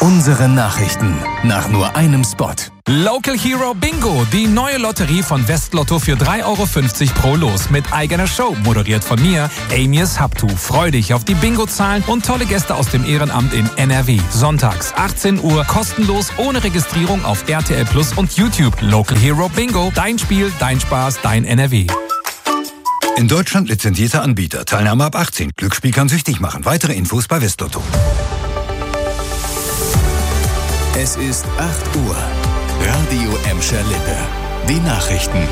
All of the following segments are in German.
Unsere Nachrichten nach nur einem Spot. Local Hero Bingo, die neue Lotterie von Westlotto für 3,50 € pro Los mit eigener Show, moderiert von mir, Amias Haptu. Freu dich auf die Bingo-Zahlen und tolle Gäste aus dem Ehrenamt in NRW. Sonntags 18 Uhr, kostenlos, ohne Registrierung auf RTL Plus und YouTube. Local Hero Bingo, dein Spiel, dein Spaß, dein NRW. In Deutschland lizenzierter Anbieter. Teilnahme ab 18. Glücksspiel kann süchtig machen. Weitere Infos bei Westlotto. Es ist 8 Uhr. Radio Emscher Lippe. Die Nachrichten.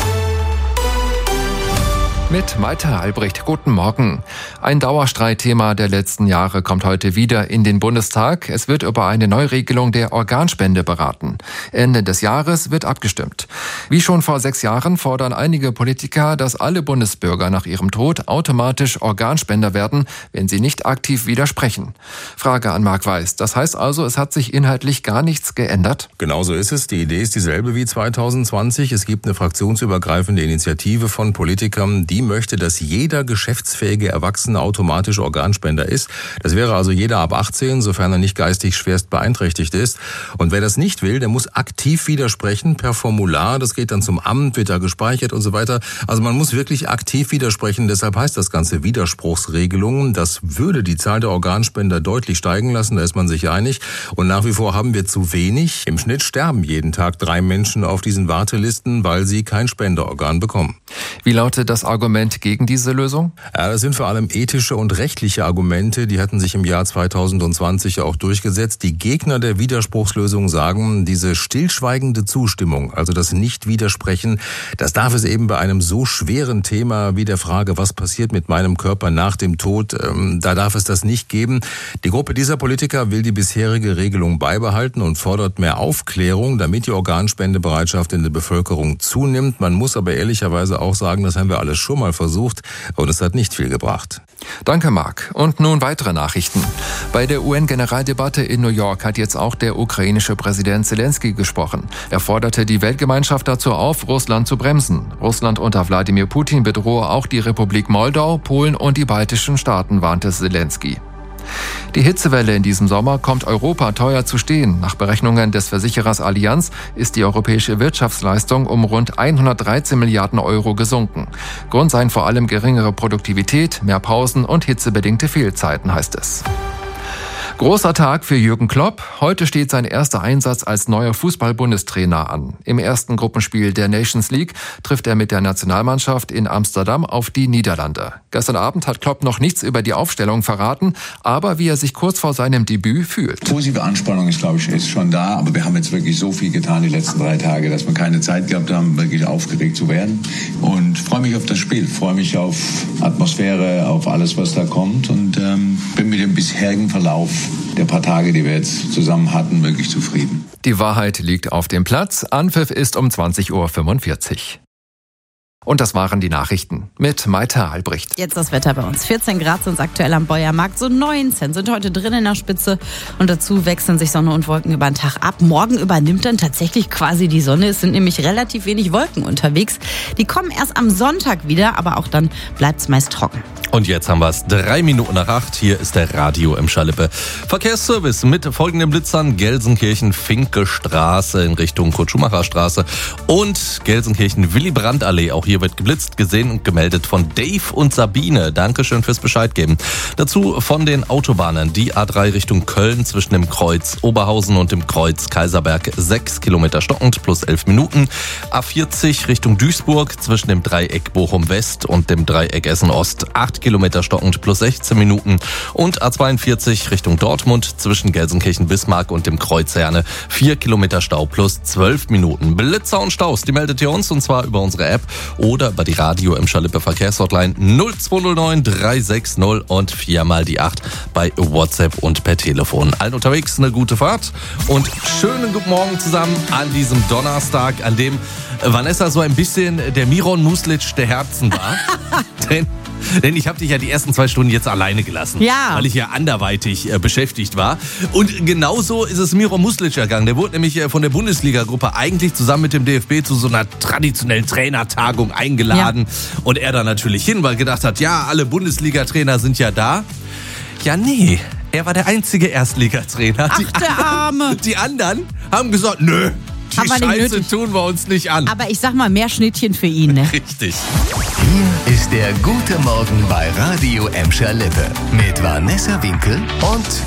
Mit Malte Albrecht, guten Morgen. Ein Dauerstreitthema der letzten Jahre kommt heute wieder in den Bundestag. Es wird über eine Neuregelung der Organspende beraten. Ende des Jahres wird abgestimmt. Wie schon vor 6 Jahren fordern einige Politiker, dass alle Bundesbürger nach ihrem Tod automatisch Organspender werden, wenn sie nicht aktiv widersprechen. Frage an Marc Weiß. Das heißt also, es hat sich inhaltlich gar nichts geändert? Genau so ist es. Die Idee ist dieselbe wie 2020. Es gibt eine fraktionsübergreifende Initiative von Politikern, die möchte, dass jeder geschäftsfähige Erwachsene automatisch Organspender ist. Das wäre also jeder ab 18, sofern er nicht geistig schwerst beeinträchtigt ist. Und wer das nicht will, der muss aktiv widersprechen per Formular. Das geht dann zum Amt, wird da gespeichert und so weiter. Also man muss wirklich aktiv widersprechen. Deshalb heißt das Ganze Widerspruchsregelungen. Das würde die Zahl der Organspender deutlich steigen lassen. Da ist man sich einig. Und nach wie vor haben wir zu wenig. Im Schnitt sterben jeden Tag 3 Menschen auf diesen Wartelisten, weil sie kein Spenderorgan bekommen. Wie lautet das Argument gegen diese Lösung? Ja, das sind vor allem ethische und rechtliche Argumente, die hatten sich im Jahr 2020 auch durchgesetzt. Die Gegner der Widerspruchslösung sagen, diese stillschweigende Zustimmung, also das Nicht-Widersprechen, das darf es eben bei einem so schweren Thema wie der Frage, was passiert mit meinem Körper nach dem Tod, da darf es das nicht geben. Die Gruppe dieser Politiker will die bisherige Regelung beibehalten und fordert mehr Aufklärung, damit die Organspendebereitschaft in der Bevölkerung zunimmt. Man muss aber ehrlicherweise auch sagen, das haben wir alles schon mal versucht und es hat nicht viel gebracht. Danke, Marc. Und nun weitere Nachrichten. Bei der UN-Generaldebatte in New York hat jetzt auch der ukrainische Präsident Zelensky gesprochen. Er forderte die Weltgemeinschaft dazu auf, Russland zu bremsen. Russland unter Wladimir Putin bedrohe auch die Republik Moldau, Polen und die baltischen Staaten, warnte Zelensky. Die Hitzewelle in diesem Sommer kommt Europa teuer zu stehen. Nach Berechnungen des Versicherers Allianz ist die europäische Wirtschaftsleistung um rund 113 Milliarden Euro gesunken. Grund seien vor allem geringere Produktivität, mehr Pausen und hitzebedingte Fehlzeiten, heißt es. Großer Tag für Jürgen Klopp. Heute steht sein erster Einsatz als neuer Fußball-Bundestrainer an. Im ersten Gruppenspiel der Nations League trifft er mit der Nationalmannschaft in Amsterdam auf die Niederlande. Gestern Abend hat Klopp noch nichts über die Aufstellung verraten, aber wie er sich kurz vor seinem Debüt fühlt. Positive Anspannung ist, glaube ich, ist schon da, aber wir haben jetzt wirklich so viel getan die letzten 3 Tage, dass wir keine Zeit gehabt haben, wirklich aufgeregt zu werden. Und freue mich auf das Spiel, freue mich auf Atmosphäre, auf alles, was da kommt und bin mit dem bisherigen Verlauf der paar Tage, die wir jetzt zusammen hatten, wirklich zufrieden. Die Wahrheit liegt auf dem Platz. Anpfiff ist um 20:45 Uhr. Und das waren die Nachrichten mit Maite Albrecht. Jetzt das Wetter bei uns. 14 Grad sind es aktuell am Beuermarkt, so 19 sind heute drin in der Spitze und dazu wechseln sich Sonne und Wolken über den Tag ab. Morgen übernimmt dann tatsächlich quasi die Sonne. Es sind nämlich relativ wenig Wolken unterwegs. Die kommen erst am Sonntag wieder, aber auch dann bleibt es meist trocken. Und jetzt haben wir es 3 Minuten nach 8. Hier ist der Radio Emscher Lippe. Verkehrsservice mit folgenden Blitzern: Gelsenkirchen-Finke-Straße in Richtung Kurt-Schumacher-Straße und Gelsenkirchen-Willy-Brandt-Allee. Auch hier wird geblitzt, gesehen und gemeldet von Dave und Sabine. Dankeschön fürs Bescheid geben. Dazu von den Autobahnen: die A3 Richtung Köln zwischen dem Kreuz Oberhausen und dem Kreuz Kaiserberg 6 Kilometer stockend plus 11 Minuten. A40 Richtung Duisburg zwischen dem Dreieck Bochum West und dem Dreieck Essen Ost 8 Kilometer stockend plus 16 Minuten. Und A42 Richtung Dortmund zwischen Gelsenkirchen-Bismarck und dem Kreuz Herne 4 Kilometer Stau plus 12 Minuten. Blitzer und Staus, die meldet ihr uns, und zwar über unsere App oder über die Radio Emscher Lippe Verkehrshotline 0209 360 und 4 mal die 8 bei WhatsApp und per Telefon. Allen unterwegs eine gute Fahrt und schönen guten Morgen zusammen an diesem Donnerstag, an dem Vanessa so ein bisschen der Miron Muslic der Herzen war. Denn ich habe dich ja die ersten 2 Stunden jetzt alleine gelassen, ja, weil ich ja anderweitig beschäftigt war. Und genauso ist es Miron Muslic ergangen. Der wurde nämlich von der Bundesliga-Gruppe eigentlich zusammen mit dem DFB zu so einer traditionellen Trainertagung eingeladen. Ja. Und er da natürlich hin, weil gedacht hat, ja, alle Bundesliga-Trainer sind ja da. Ja, nee, Er war der einzige Erstligatrainer. Ach, der Arme. Die anderen haben gesagt, nö, die Haben wir nicht Scheiße nötig. tun wir uns nicht an. Aber ich sag mal, mehr Schnittchen für ihn, ne? Richtig. Hier ist der Gute Morgen bei Radio Emscher Lippe. Mit Vanessa Winkel und